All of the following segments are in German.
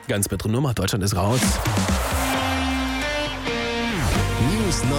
Ganz bittere Nummer, Deutschland ist raus. News 89.4.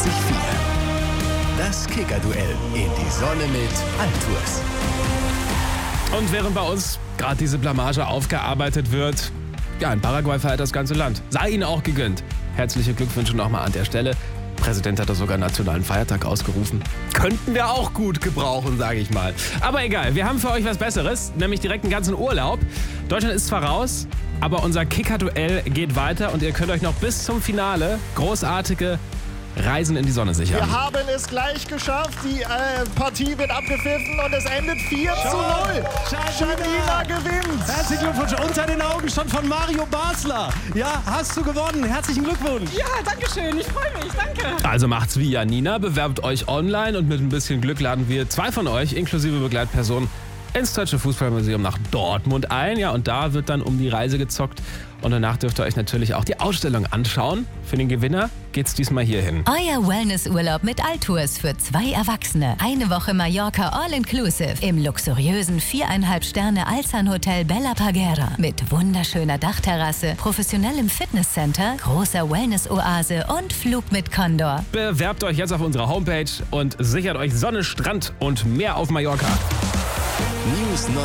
Das Kicker-Duell in die Sonne mit Altours. Und während bei uns gerade diese Blamage aufgearbeitet wird, ja, in Paraguay feiert das ganze Land. Sei ihnen auch gegönnt. Herzliche Glückwünsche nochmal an der Stelle. Präsident hat da sogar nationalen Feiertag ausgerufen. Könnten wir auch gut gebrauchen, sage ich mal. Aber egal, wir haben für euch was Besseres, nämlich direkt einen ganzen Urlaub. Deutschland ist zwar raus, aber unser Kicker-Duell geht weiter und ihr könnt euch noch bis zum Finale großartige Reisen in die Sonne sichern. Wir haben es gleich geschafft. Die Partie wird abgepfiffen und es endet 4:0. Janina gewinnt. Herzlichen Glückwunsch. Unter den Augen schon von Mario Basler. Ja, hast du gewonnen. Herzlichen Glückwunsch. Ja, danke schön. Ich freue mich. Danke. Also macht's wie Janina, bewerbt euch online und mit ein bisschen Glück laden wir 2 von euch, inklusive Begleitpersonen, ins Deutsche Fußballmuseum nach Dortmund ein. Ja, und da wird dann um die Reise gezockt. Und danach dürft ihr euch natürlich auch die Ausstellung anschauen. Für den Gewinner geht's diesmal hierhin. Euer Wellnessurlaub mit Altours für 2 Erwachsene. Eine Woche Mallorca All-Inclusive im luxuriösen 4,5 Sterne Alzan Hotel Bella Parguera. Mit wunderschöner Dachterrasse, professionellem Fitnesscenter, großer Wellness-Oase und Flug mit Condor. Bewerbt euch jetzt auf unserer Homepage und sichert euch Sonne, Strand und mehr auf Mallorca. News 89.4.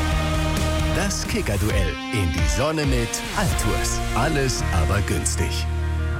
Das Kicker-Duell in die Sonne mit Altours. Alles aber günstig.